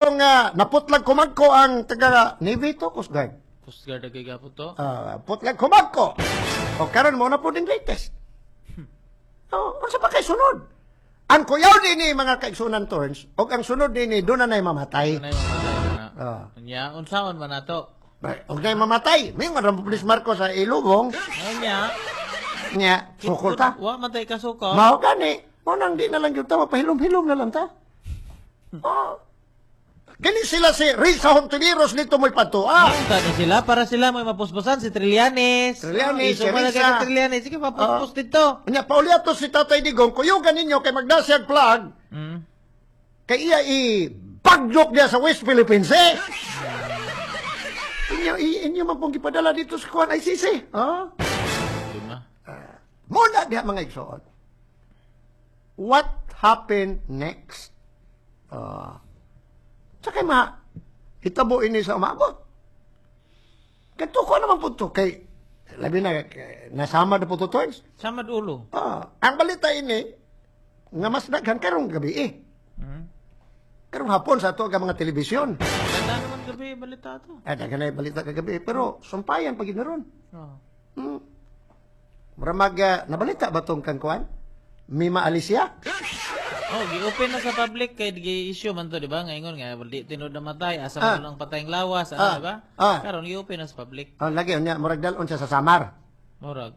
katong naputlag kumagko ang taga Navy to, Coast Guard. Coast Guard na kaya po to. Putlag kumagko. O karon mo na po din latest. Ano pa kay sunod? Ang kuyaw din mga kaigsunan turns, o ang sunod din doon na mamatay. Doon na mamatay na. Nya, unsaon man na to? Huwag na mamatay. May nga Pulis Marcos sa ilubong. Nya, sukol ta. wa matay ka suko. Mao gani. O nang di na lang yun ta, mapahilom-hilom na lang ta. Gani sila si Risa Hontiveros nito mo'y patua. Tani sila, para sila may mapuspusan si Trillanes. Trillanes, Iso si malagay Risa. ka Trillanes. Sige, mapuspus dito. Kanya, pauliato si Tatay Digong, kuyugan ninyo kay magdasag flag, kay iya i-bagyok niya sa West Philippines, Inyo man pong ipadala dito sa Kuan ICC. Lima. Muna diha mga igsoon. What happened next? Tsaka hitabo ini sa umabot. Ganito ko naman po ito. Kay, labi na, nasama na po ito, Toys. Samad ulo. Ang balita ini, nga mas daghan karong gabi Karong hapon sa ito mga telebisyon. Ganda naman gabi, balita to. Daghan na yung balita kagabi. Pero, sumpayan pag ginaroon. Maramag, nabalita ba itong kangkuan? Mima Alicia? Gi-open na sa public kay gi-issue man to, di ba? Ngayon nga, di tinod na matay, asa mo lang patayang lawas, di ba? Karon gi-open na sa public. Lagi, murag dalon siya sa Samar. Murag.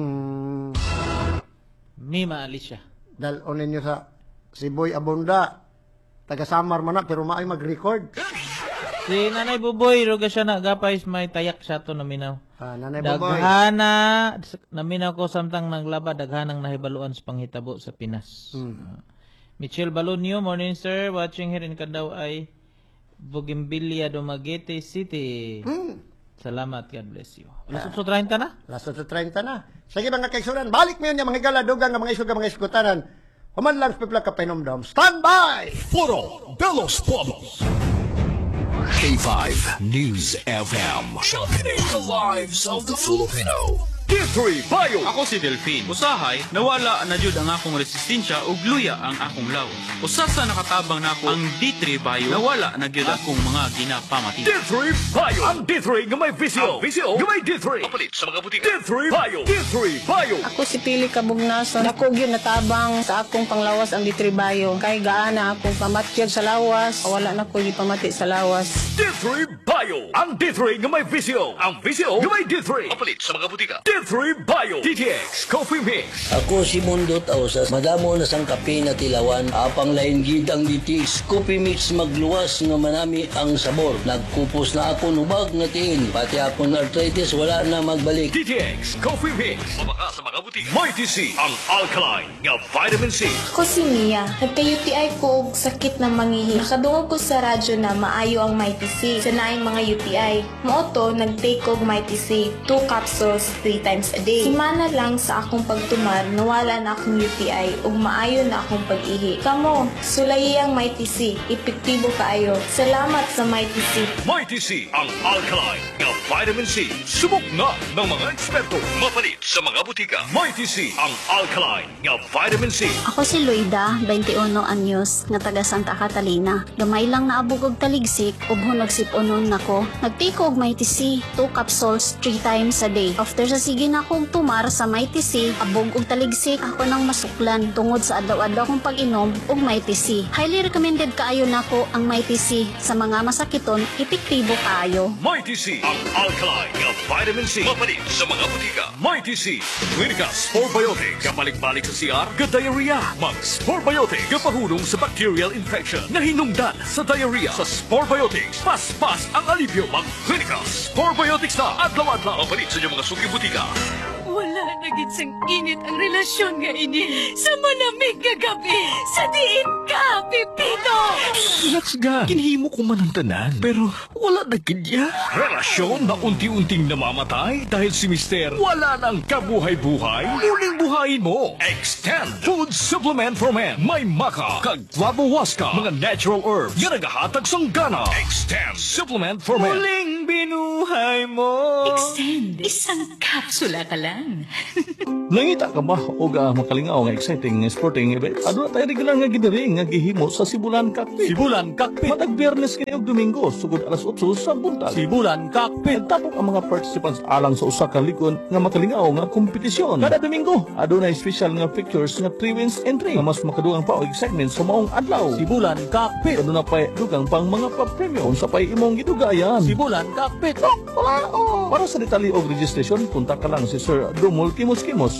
Mima Alicia. Dalon ninyo sa Siboy Abunda. Taga Samar man na, pero maay mag-record. Si Nanay Buboy, roga siya na, gapay may tayak siya to naminaw. Nanay Buboy. Daghana, naminaw ko samtang naglaba, daghanang nahibaluan sa panghitabo sa Pinas. Michelle Balonio, morning sir. Watching here in Candao ay Bougainvillea, Dumaguete City. Salamat, God bless you. Alas 8:30 na? Alas 8:30 na. Sige mga kaigsunan, balik mo yun yung mga galadugan, mga isog, mga iskutanan. Human lang pipla ka pinomdom. Stand by! Foro de los Pueblos. K5 News FM. Championing the lives of the Filipino. D3 Bio. Ako si Delphine. Usahay, nawala na jud ang akong resistensya ug luya ang akong lawas. Usa sa nakatabang nako ang D3 Bio, nawala na gyud akong mga ginapamati. D3 Bio. Ang D3 nga may visyo. Ang visyo nga may D3. Kapalit sa mga butika. D3 Bio. D3 Bio. Ako si Pili Kabugnason. Ako gyud natabang sa akong panglawas ang D3 Bio. Kay gaana akong pamatyag sa lawas. Wala na ko pamati sa lawas. D3 Bio. Ang D3 nga may visyo. Ang visyo nga may D3. Kapalit sa mga butika. D3 Bio. DTX Coffee Mix. Ako si Mundo Tausas. Madamo na sang kape na tilawan. Apang lain gid ang DTX Coffee Mix magluwas nga manami ang sabor. Nagkupos na ako nubag nga tiin. Pati akong arthritis wala na magbalik. DTX Coffee Mix. Mabaka sa mga butika. Mighty C. Ang alkaline nga vitamin C. Ako si Mia. Nagka-UTI ko og sakit na mangihi. Nakadungog ko sa radyo na maayo ang Mighty C. Sa naing mga UTI. Mooto, nag-take og Mighty C. 2 capsules 3 times a day. Simana lang sa akong pagtumar, nawala na akong UTI ug maayo na akong pag-ihi. Kamo, sulayi ang Mighty C. Epektibo kaayo. Salamat sa Mighty C. Mighty C. Ang alkaline nga vitamin C. Subok na ng mga eksperto. Mapalit sa mga butika. Mighty C. Ang alkaline nga vitamin C. Ako si Luida, 21 anyos, nga taga Santa Catalina. Gamay lang naabog og taligsik, ug nagsip-unon nako. Nagtiko og Mighty C, 2 capsules 3 times a day. After sa sige na akong tumar sa Mighty C, abog og taligsik ako nang masuklan tungod sa adlaw-adlaw kong pag-inom og Mighty C. Highly recommended kaayo nako ang Mighty C sa mga masakiton, epektibo kaayo. Mighty C. Ang alkaline nga vitamin C. Mapalit sa mga butika. Mighty C. Clinica Sporbiotic. Kapalik-balik sa CR, ka-diarrhea. Mag Sporbiotic. Kapahulong sa bacterial infection na hinungdan sa diarrhea. Sa Sporbiotics, pas-pas ang alivyo. Mag Clinica Sporbiotics na adlaw-adlaw. Mapalit sa inyong mga suki butika. Wala na gid sang init ang relasyon nga ini sa manamig nga gabi. Sa diin ka, Pipito! Relax ga. Kinhimo ko man ang tanan. Pero wala na kanya. Relasyon na unti-unting namamatay dahil si Mister wala nang kabuhay-buhay. Muling buhayin mo. Extend Food Supplement for Men. May maka, kag guabawaska, mga natural herbs. Yan nagahatag sang gana. Extend Supplement for Men. Muling binuhay mo. Extend. Isang kapsula ka lang. Nangita ka ba o makalingaw nga exciting nga sporting event? Ano na tayo regular nga giniri nga gihimo sa Sibulan Cockpit? Sibulan Cockpit! Matag Biyernes kayo Domingo, sugod alas 8 sa buntag. Sibulan Cockpit! Nagtapok ang mga participants alang sa usa ka ligon nga makalingaw nga kompetisyon. Kada Domingo, adunay special nga pictures nga 3 wins entry nga mas makadugang pa og excitement sa maong adlaw. Sibulan Cockpit! Ano na pa dugang pang mga pa-premyo unsa pay imong gidugayan. Sibulan Cockpit! Para sa detalye og registration, punta ka lang si Sir Dumol Kimos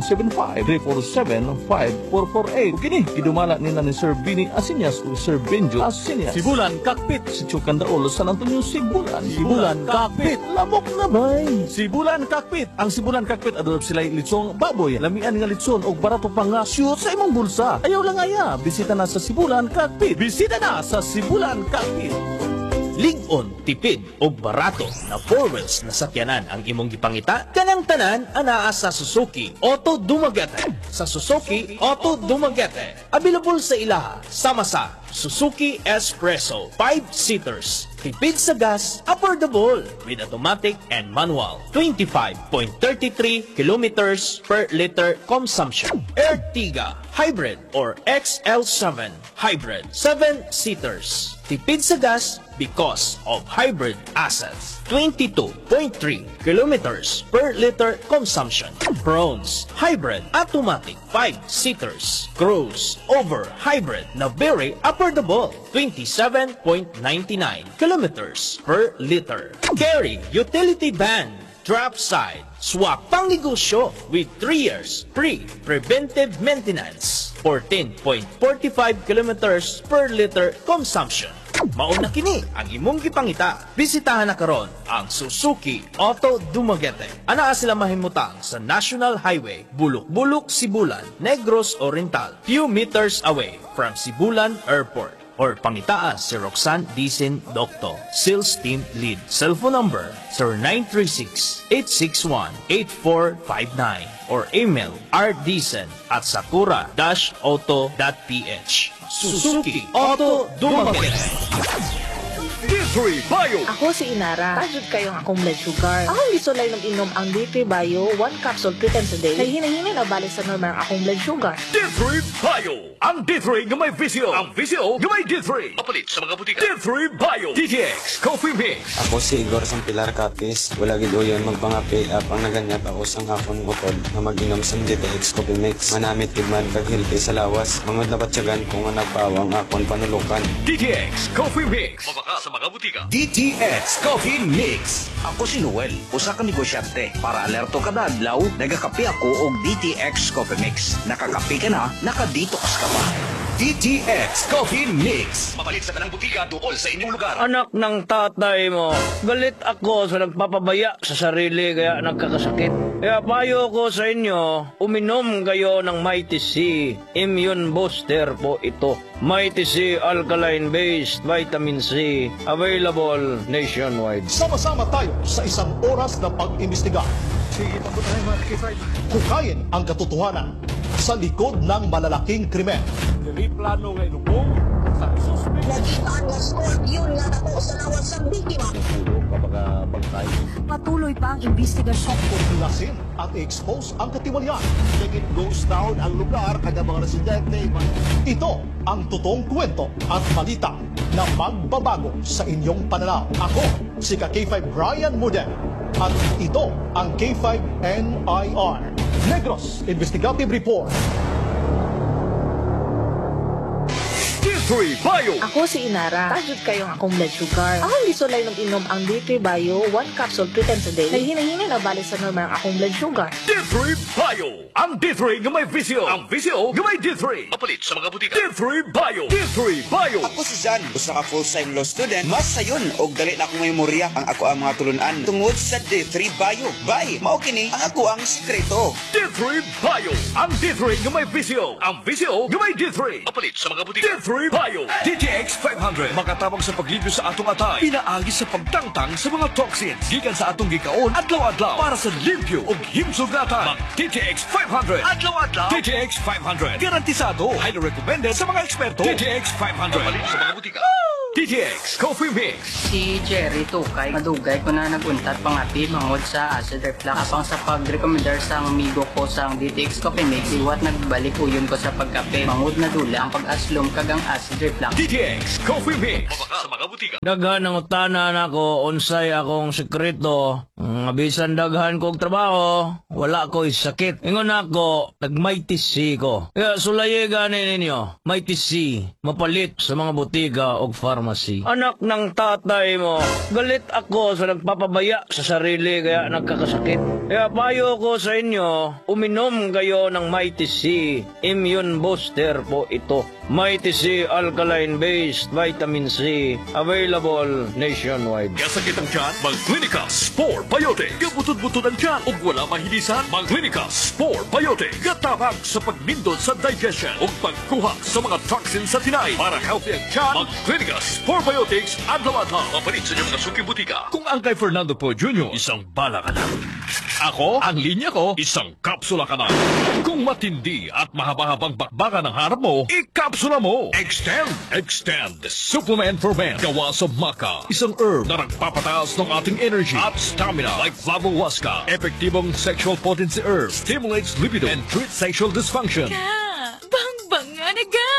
0975-347-5448. Kini, gidumala nila ni Sir Bini Asinyas o Sir Benjo Asinyas. Sibulan Cockpit, si Chukandaol, San Antonio, Sibulan. Sibulan Cockpit, lamok na bay. Sibulan Cockpit, ang Sibulan Cockpit, adolap sila litsong baboy, lamian nga litson o barato pang nga shoot sa imong bulsa. Ayaw lang aya, bisita na sa Sibulan Cockpit. Bisita na sa Sibulan Cockpit. Ligon, tipid o barato na 4 wheels na sakyanan ang imong gipangita, kanang tanan anaa sa Suzuki Auto Dumaguete. Sa Suzuki Auto Dumaguete, available sa ilaha sama sa Suzuki Espresso 5-seaters. Tipid sa gas, affordable with automatic and manual. 25.33 kilometers per liter consumption. Ertiga Hybrid or XL7 Hybrid 7-seaters. Tipid sa gas because of hybrid assets. 22.3 kilometers per liter consumption. Bronze Hybrid Automatic 5-seaters. Cruise Over Hybrid na very affordable. 27.99 kilometers per liter. Carry Utility Van Drop Side Swap pangnegosyo with 3 years free preventive maintenance. 14.45 kilometers per liter consumption. Mauna kini ang imong gipangita. Bisitahan na karon ang Suzuki Auto Dumaguete. Anaa sila mahimutang sa National Highway, Bulok-Bulok, Sibulan, Negros Oriental, few meters away from Sibulan Airport. Or pangitaan si Roxanne Dicen Docto, Sales Team Lead. Cellphone number 0936-861-8459 or email rdicen@sakura-auto.ph. Suzuki Auto Dumaguete. D3 Bio! Ako si Inara. Tajud kayong akong blood sugar. Akong gisulay ng inom ang D3 Bio 1 capsule 3 times a day. Kay hinahinay na balik sa normal ang akong blood sugar. D3 Bio! Ang D3 nga may visyo. Ang visyo nga may D3. Papalit sa mga butika. D3 Bio! DTX Coffee Mix. Ako si Igor Sampilar Capis. Wala gid uyon magpangapi apang naganyap ako sang hapon butod na mag-inom sa DTX Coffee Mix. Manamit tigman kag hilti sa lawas. Mangod na batsyagan kung nga nagpawang akon panulukan. DTX Coffee Mix. Mabaka sa mga butika. DTX Coffee Mix. Ako si Noel, usa ka negosyante. Para alerto kada adlaw, nagakape ako og DTX Coffee Mix. Nakakape ka na, nakadetox ka pa. DTX Coffee Mix. Mapalit sa kanang butika duol sa inyong lugar. Anak ng tatay mo, galit ako sa nagpapabaya sa sarili kaya nagkakasakit. Kaya payo ko sa inyo, uminom kayo ng Mighty C. Immune Booster po ito. Mighty C Alkaline-based Vitamin C. Available nationwide. Sama-sama tayo sa isang oras na pag-imbestiga. Sige, pagod tayo mga K5. Hukayin ang katotohanan sa likod ng malalaking krimen. Plano nga ilubong sa suspect. Nagitaan nga scorpion nga nato sa lawas sa biktima. Patuloy pa ang investigasyon. Tulasin at i-expose ang katiwalian. It goes down ang lugar kada mga residente. Ito ang totoong kwento at balita na magbabago sa inyong pananaw. Ako, si K5 Brian Muden. At ito ang K5 NIR. Negros Investigative Report. D3 Bio! Ako si Inara. Tajud kayong akong blood sugar. Akong gisulay ng inom ang D3 Bio 1 capsule 3 times a day. Kay hinahinay na balik sa normal ang akong blood sugar. D3 Bio! Ang D3 nga may visyo. Ang visyo nga may D3. Mapalit sa mga butika. D3 Bio! D3 Bio! Ako si Jan, usa ka full-time law student. Mas sayon og dali na akong memorya ang ako ang mga tulunan tungod sa D3 Bio. Bye! Mao kini ang ako ang sekreto. D3 Bio! Ang D3 nga may visyo. Ang visyo nga may D3. Mapalit sa mga butika. D3 Bio! DTX 500 makatabang sa paglibyo sa atong atay. Pinaagi sa pagtangtang sa mga toxins. Gikan sa atong gikaon adlaw-adlaw para sa limpyo ug himsugatan. Mag DTX 500 adlaw-adlaw. DTX 500 garantisado, highly recommended sa mga eksperto. DTX 500 mapalit sa mga butika. DTX Coffee Mix. Si Jerry Tukay, madugay ko na naguntat pangapi mangod sa acid reflux. Apang sa pag-recommendar sa amigo ko sa DTX Coffee Mix, iwat nagbalik uyon ko sa pagkape. Mangod na dula ang pag-aslom kagang acid reflux. DTX Coffee Mix. Sa mga butika. Daghan ang utanan ako, unsay akong sekreto. Bisan daghan kog trabaho, wala ko sakit. Ingon ako, nag-mighty C ko. Kaya sulaye gani ninyo, mighty C, mapalit sa mga butika o pharmacy. Anak ng tatay mo, galit ako sa nagpapabaya sa sarili kaya nagkakasakit. Kaya payo ko sa inyo, uminom kayo ng mighty C, immune booster po ito. Mighty C alkaline-based vitamin C, available nationwide. Kasakit ang tiyan, mag-Clinica Spore Biotic. Gabutod-butod ang tiyan ug wala mahilisan, mag-Clinica Spore Biotic. Gatabang sa pagnindot sa digestion ug pagkuha sa mga toxins sa tinay. Para healthy ang tiyan, mag-Clinica Spore Biotics adlaw-adlaw. Mapalit sa inyong mga suki butika. Kung ang kay Fernando po Jr., isang bala ka na. Ako, ang linya ko, isang kapsula ka na. Kung matindi at mahaba-habang bakbakan ng harap mo, ikapsula mo. Extend. Supplement for men. Gawa sa maca. Isang herb na nagpapataas ng ating energy at stamina like flavohuasca. Epektibong sexual potency herb. Stimulates libido and treats sexual dysfunction. Bang-bang nga naga!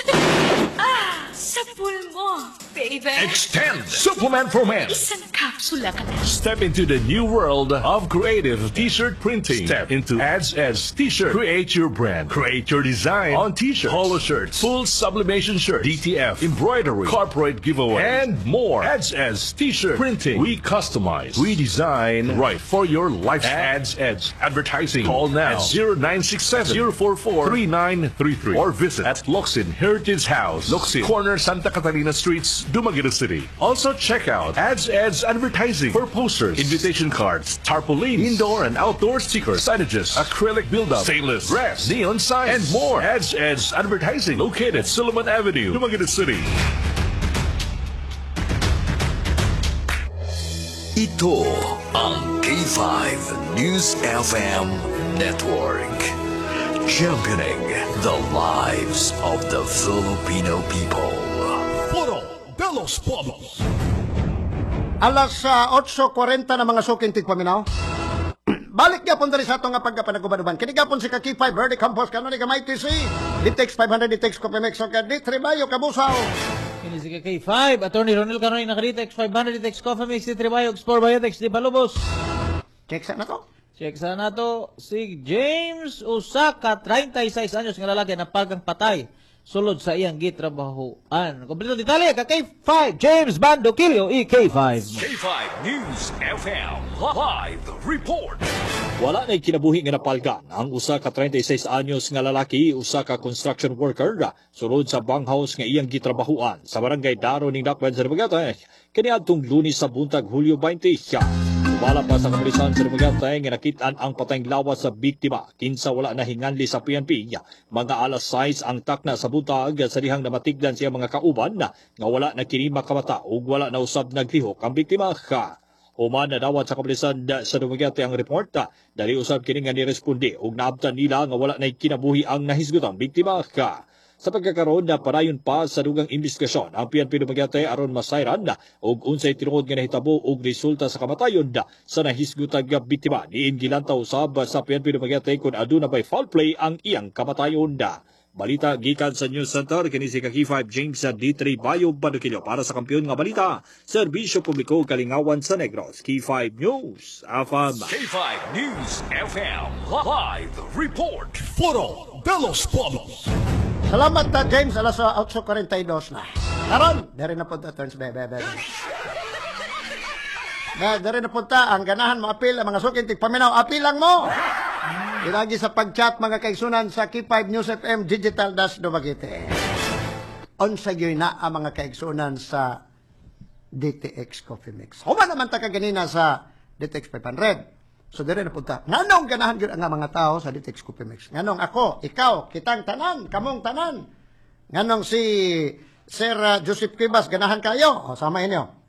Sa pulmo, baby. Extend. Supplement for men. Isang kapsula ka na. Step into the new world of creative t-shirt printing. Step into Ads T-shirt. Create your brand. Create your design on t-shirts, polo shirts, full sublimation shirts, DTF, embroidery, corporate giveaway, and more. Ads T-shirt printing. We customize. We design right for your lifestyle. Ads Advertising. Call now at 0967-044-3933 or visit at Locsin Heritage House, Locsin, corner Santa Catalina Streets, Dumaguete City. Also check out Ads Advertising for posters, invitation cards, tarpaulins, indoor and outdoor stickers, signages, acrylic build-up, stainless, brass, neon signs, and more. Ads Advertising located Solomon Avenue, Dumaguete City. Ito ang K5 News FM Network. Championing the lives of the Filipino people. Foro de los Pueblos. Alas 8:40 na mga suking tigpaminaw. Balik gyapon diri sa ato nga pagkapanaguban-uban. Kini gyapon si Kaki 5 Verde Campos kanoni ka Mighty C. Ditex 500 Ditex Coffee Mix ka Ditri Bayo kabusaw. Kini si K5, Attorney Ronel Canoy nakaditex 500 Ditex Coffee Mix, Ditri Bayo, Spore Biotex, di Balubos. Check sa na to. Check sana to si James Usaka, 36 anyos nga lalaki na pagang patay sulod sa iyang gitrabahoan. Kompleto detalye ka K5 James Bando Kilio K5. K5 News FM Live Report. Wala na'y kinabuhi nga napalgan ang usa ka 36 anyos nga lalaki, usa ka construction worker, sulod sa banghouse nga iyang gitrabahuan sa barangay Daro ning Dakban sa Dumaguete kaniadtong Lunes sa buntag Hulyo 20. Wala pa sa kapulisan sa Dumaguete nga nakitaan ang patayng lawas sa biktima kinsa wala na hinganli sa PNP. Mga alas 6 ang takna sa buntag sa dihang namatigdan siya mga kauban nga wala na kini makamata ug wala na usab naglihok ang biktima. Human na dawat sa kapulisan sa Dumaguete ang report dali usab kini nga niresponde ug naabtan nila nga wala na kinabuhi ang nahisgotang biktima. Sa pagkakaroon na parayon pa sa dugang investigasyon ang PNP Dumaguete aron masayran ug unsay tinuod nga nahitabo ug resulta sa kamatayon sa nahisgotang biktima. Diin gilantaw usab sa PNP Dumaguete kung aduna bay foul play ang iyang kamatayon. Balita gikan sa News Center kini si Kaki5 James sa D3 Bayo Badukilyo para sa kampiyon nga balita, serbisyo publiko kalingawan sa Negros. K5 News FM. K5 News FM Live Report. Foro de los Pueblos. Salamat ta James, alas 8:42 na. Karon, dari na punta turns bebe. Dari na punta ang ganahan mo apil ang mga suking tigpaminaw, apilang mo. Ilagi sa pag-chat mga kaigsunan sa K5 News FM Digital Dash Dumaguete. Onsa gyud na ang mga kaigsunan sa DTX Coffee Mix. Human naman ta kaganina sa DTX 500. So dire na punta. Nganong ganahan gyud ang mga tao sa DTX Coffee Mix? Nganong ako, ikaw, kitang tanan, kamong tanan. Nganong si Sir Joseph Kibas ganahan kayo? O sama inyo.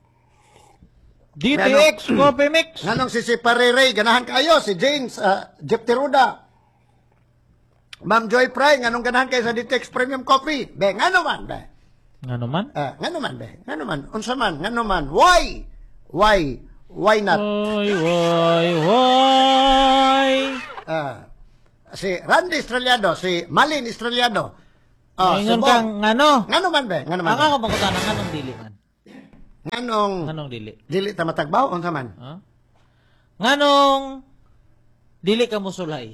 DTX Coffee Mix. Nganong si Parere ganahan kayo? Si James Jeff Teruda. Ma'am Joy Fry, nganong ganahan kayo sa DTX Premium Coffee? Be, ngano man be? Ngano man? Ngano man be? Ngano man? Unsa man? Ngano man? Why? Why not? Why? Si Randy Estrellado, si Malin Estrellado. Ingon kang ngano? Ngano man be? Ngano man? Ako makutan nganong dili man. Nganong dili? Dili ta matagbaw unsa man? Nganong dili ka musulay?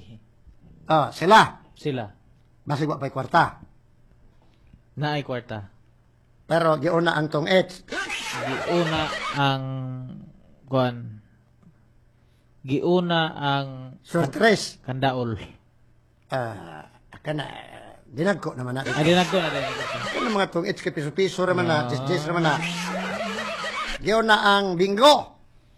Sila. Basig wa pay kwarta. Naay kwarta. Pero giuna ang tong H. Giuna ang kuan. Giuna ang Surtres. Kandaol. Kana dinagko naman na. Dinagko na din. Ano mga tong H ka piso-piso raman na, jis raman na. Giuna ang bingo.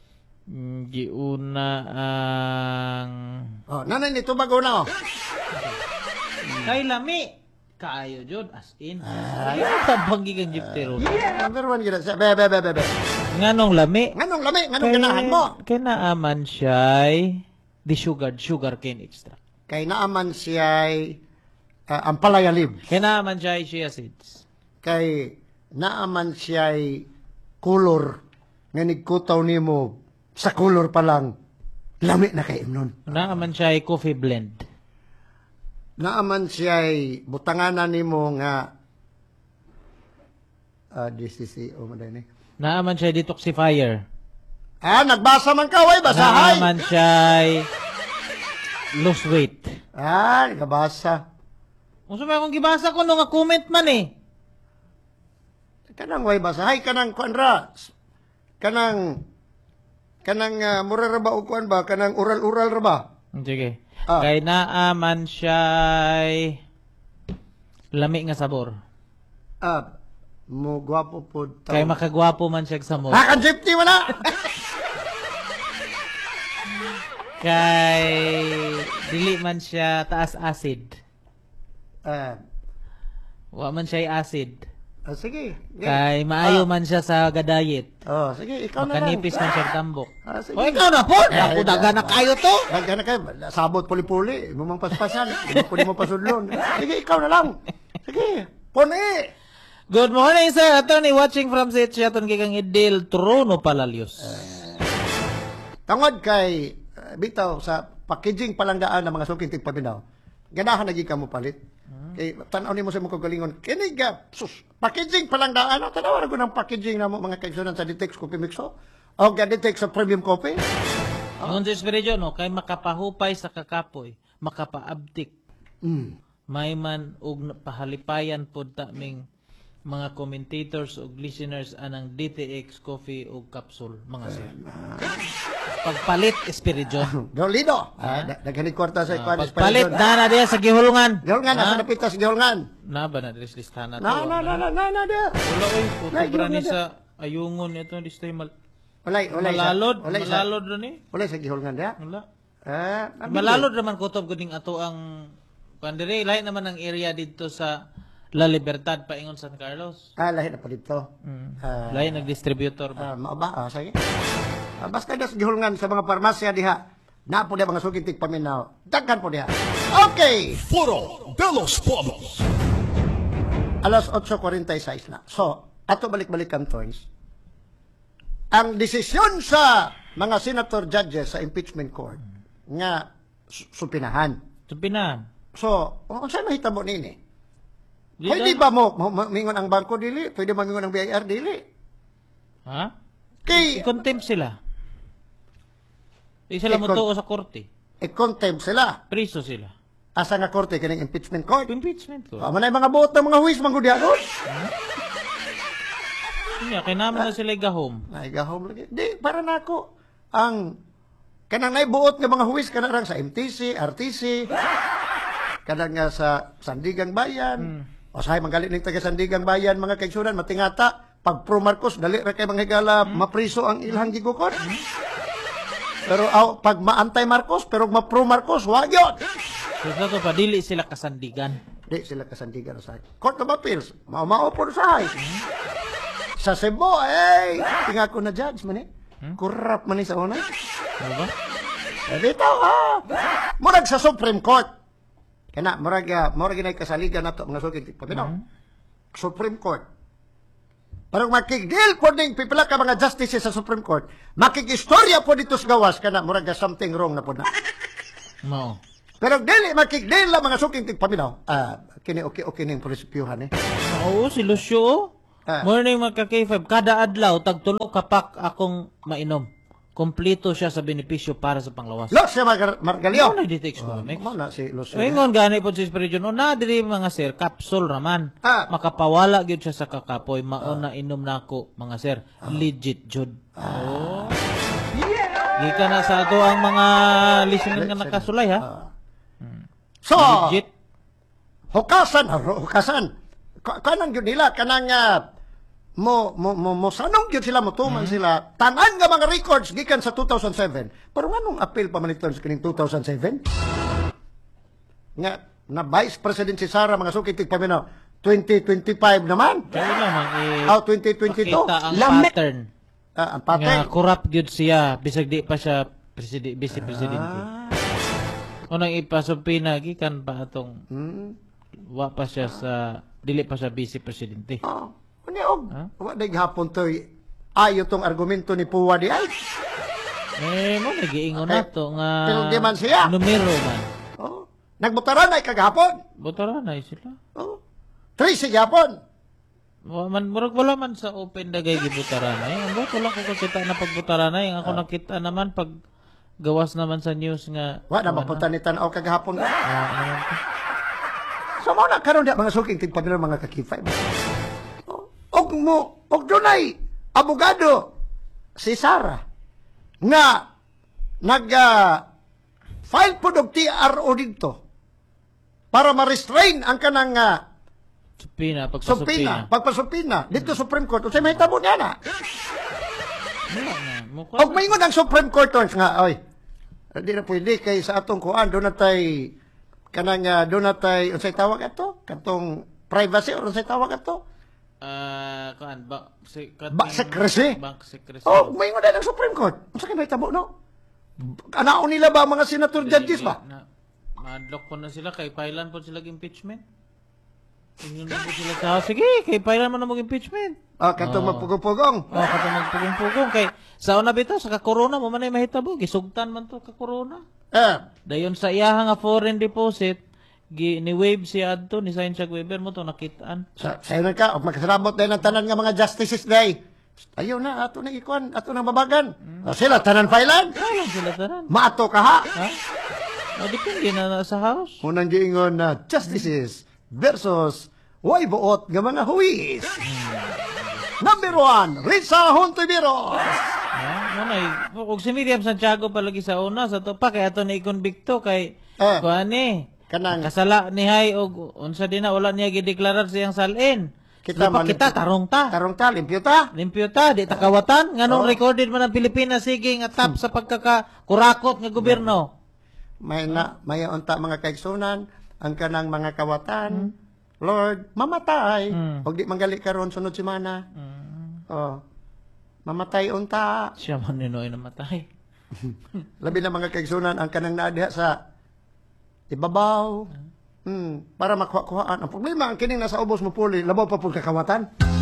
Giuna ang nanay nito bago na Kay lami. Kaayo jud as in. Tabanggi kang gyptero. Number 1 gid sa be. Nganong lami? Nganong ganahan mo? Kay naaman siya'y di sugar cane extract. Kay naaman siya'y ampalaya leaves. Kay naaman siya'y chia seeds. Kay naaman siya'y color nga nigkutaw nimo sa color pa lang lami na kay imnon. Naaman siya'y coffee blend. Naaman siya'y butanganan nimo nga DCCO mo din Naaman siya'y detoxifier. Nagbasa man ka, way, basahay. Naaman siya'y lose weight. Nagabasa. Kung sabi akong gibasa ko nung comment man Kanang way, basahay, kanang kuanra. Kanang mura ra ba o kuan ba? Kanang oral-oral ra ba? Sige. Kay naaman siya'y lami nga sabor. Mo gwapo po. Kay makagwapo man siya sa mo. Ka-jeepney mo na! Kay dili man siya taas acid. Wa man siya acid. Sige. Kay maayo man siya sa gadayet. Sige, ikaw na lang. Makanipis man siya tambok. Sige. Ikaw na po! Ako daga na kayo to! Daga na kayo. Sabot puli-puli. Mumang paspasan. Hindi mo pasudlon. Sige, ikaw na lang. Sige. Puni! Good morning, sir. Attorney watching from Sitchaton kikang Idil Trono Palalios. Tangod kay bitaw sa packaging palanggaan ng mga suking tigpaminaw. Ganahan nagi ka mo palit. Kay tanaw nimo sa mga galingon. Kini ga packaging palanggaan tanaw ra ng packaging namo mga kaigsunan sa Ditex Coffee Mixo. O ga Ditex sa premium coffee. Ingon sa espiritu no kay makapahupay sa kakapoy, makapaabtik. May man og pahalipayan pod ta ming mga commentators o listeners anang DTX coffee o capsule mga sir. Pagpalit espiritu. Dolido. Daghani kwarta sa ikwan pagpalit na diya sa gihulungan. Gihulungan asa napita sa gihulungan. Na ba na listahan na to? Na dia. Wala oy putubra ni sa ayungon ito listay Walay malalod ron ni. Walay sa gihulungan dia. Wala. Malalod naman kutob guding ato ang pandire lahi naman ang area dito sa La Libertad paingon San Carlos. Lahi na po dito. Lahi nag-distributor ba? Sige. Basta das gihulngan sa mga parmasya diha. Na po diha mga sugid tigpaminaw. Daghan po diha. Okay. Foro de los Pobos. Alas 8:46 na. So, ato balik-balikan toys. Ang desisyon sa mga senator judges sa impeachment court nga supinahan. So, unsa mahitabo nini? Pwede ba mo mingon ang bangko dili? Pwede ba mingon ang BIR dili? Ha? I-contempt sila. Di sila mutuo sa korte. I-contempt sila. Priso sila. Asa nga korte kining impeachment court? Impeachment court. Manay mga buot ng mga huwis manggudyagon. Kaya naman na sila gahom. Ay gahom lagi. Di para nako ang kanang naibuot nga mga huwis kanang sa MTC, RTC, kanang nga sa Sandigang Bayan. O sahay manggalit ning taga Sandigang Bayan mga kaigsunan matingata pag pro Marcos dali ra kay mga higala mapriso ang ilang gigukon. Pero pag ma-anti Marcos pero ma-pro Marcos wa gyud. So to pa dili sila kasandigan. Di sila kasandigan sa Court of Appeals. Mao po sa sa Cebu tinga ko na judge man Kurap man sa una. Ano ba? Dito murag sa Supreme Court. Kana murag ginay kasaligan nato mga sugid paminaw. Supreme Court Parang makigdil po ning pipila ka mga justices sa Supreme Court, makikistorya po dito sa gawas ka na, murag something wrong na po na. No. Pero dili makigdil lang mga suking tigpaminaw. Kini okay ning prinsipyuhan eh. Oo, si Lucio. Morning mga K5. Kada adlaw, tagtulo kapak akong mainom. Kompleto siya sa benepisyo para sa panglawas. Los siya Margalio. Ano na-detect ko, Mix? Mo na si Lucio. Ingon gani po si Spiridion. Na diri mga sir, capsule raman. Makapawala gyud siya sa kakapoy. Mauna inom nako mga sir. Legit jud. Oh. Gika na sa ato ang mga listener nga nakasulay ha. So, legit. Hukasan. Kanang yun nila, kanang mo sanong yun sila, motuman sila, tanan nga mga records gikan sa 2007. Pero anong appeal pa maniton sa kining 2007? Nga, na Vice President si Sara, mga sukitig paminaw, 2025 naman. Kaya naman, 2022. Pakita ang pattern. Ang pattern. Nga, corrupt yun siya, bisag di pa siya vice presidente. Unang ipasumpi na, gikan pa atong, wa pa siya sa, dili pa siya vice presidente. Wa day hapon to ayo tong argumento ni Puwa di ay. Mo nagiingon na to nga Pero di man siya. numero man. Nagbutaran ay kagahapon. Butaran na sila. Tracy gahapon. Wala man sa open dagay gibutaran ay. Ang boto lang ko kita na pagbutaran ay. Ang ako nakita naman pag gawas naman sa news nga. Wa na mapunta ni tanaw kagahapon. So mo na karon di mga suking tigpaminaw mga kakifay. Og dunay abogado si Sara nga file po og TRO dito para ma-restrain ang kanang pagpasupina dito sa Supreme Court. Unsay mahitabo niya na? Og maingon ang Supreme Court nga oy, di na pwede kay sa atong kuan do natay kanang do natay unsay tawag ato? Katong privacy or unsay tawag ato? Back secrecy. Oh, may nga ng Supreme Court. Unsa kay mahitabo no? Anaon nila ba mga senator judges ba? Madlock po na sila kay pailan po sila impeachment. Tingnan po sila sa sige, kay pailan man na impeachment. Katong magpugong-pugong. Katong magpugong-pugong kay sa una bitaw sa corona mo man ay mahitabo, gisugtan man to ka corona. Dayon sa iyaha nga foreign deposit ni-wave si Adto, ni Sign siya Weber mo to nakitaan. Sa'yo na ka, magkasarabot dahil ng tanan nga mga justices day. Ayaw na, ato na ikuan, ato na babagan. Sila, tanan failan? Sila tanan. Maato ka ha? Depende na sa house. Unang giingon na justices versus way buot nga mga huwis. Number 1, Risa Hontiveros. Kung si Miriam Santiago palagi sa una, sa to pa, kaya ito na i-convicto kay kuani. Kasala ni hay og unsa din na wala niya gideklarar siyang salin. Kita tarong ta, limpyo ta. Di ta kawatan nganong recorded man ang Pilipinas sige nga top sa pagkakakurakot nga gobyerno. May unta mga kaigsunan ang kanang mga kawatan. Lord, mamatay. Og di manggali karon sunod semana. Mamatay unta. Siya man ninoy namatay. Labi na mga kaigsunan ang kanang naadiha sa ibabaw. Para makuha-kuhaan. Ang problema, ang kining nasa ubos mo puli, labaw pa po kakawatan.